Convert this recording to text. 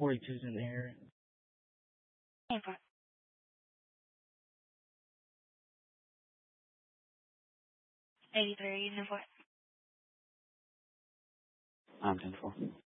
42's in the area. 83, uniform. I'm 10-4.